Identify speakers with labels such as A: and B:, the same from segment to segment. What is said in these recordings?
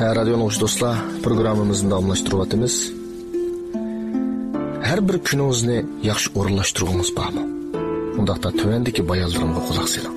A: Radio Anglagıç dostlar, programımızın davamlaştırıvatımız. Her bir gününüzni yaxşı orunlaştırğınız barmı? Undaqda tövendeki bayallarımga kulak seling.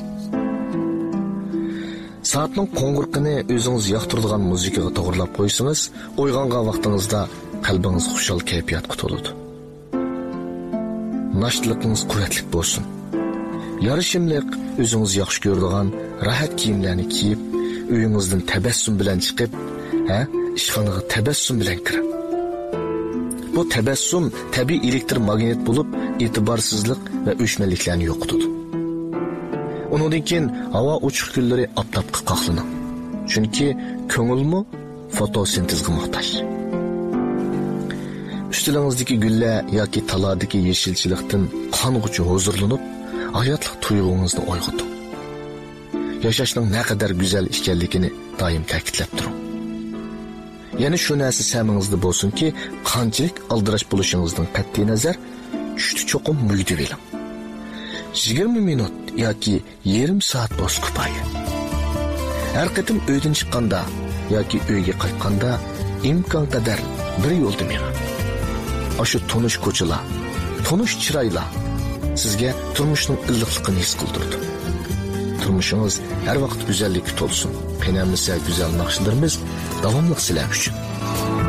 A: Saatning qo'ng'irqini o'zingiz yoqtiradigan muzikaga to'g'rilab qo'ysangiz, uyg'ongan vaqtingizda qalbingiz xushal kayfiyatga to'ladi. Nashtligingiz quvvatli bo'lsin. Yarışimliq, o'zingiz yaxshi ko'radigan rahat kiyimlarni kiyib, uyingizdan tabassum bilan chiqib, ishxonaga tabassum bilan kiring. Bu tabassum tabiiy elektromagnet bo'lib, e'tiborsizlik va o'chmanliklarni yo'qotadi. Onundan keyin havo ochiq kunlari oftobga qoqlaning. Chunki ko'ngilmi fotosintezga muhtoj. Üstülingizdeki gullar yoki talardagi yeşilchilikdan qong'uchi huzurlanib, hayotlik tuyg'ungizni uyg'oting. Yashashning naqadar go'zal ekanligini doim ta'kidlab turing. Yana shu narsa samingizda bo'lsinki, qanchalik aldirash bo'lishingizdan qat'iy nazar, tushni cho'qim muydi veling. 20 minut yoki yarım soat bo'lish kifoya. Har qatim uydan chiqqanda yoki uyga qaytganda imkon qadar bir yo'lda mening. Aşı tonish ko'chalar, tonish chiroylar sizga turmushning illiqligini his qildirdi. Turmushingiz har vaqt go'zallikka to'lsin. Qiynalmasa go'zal naqshlarimiz davomli sizlar uchun.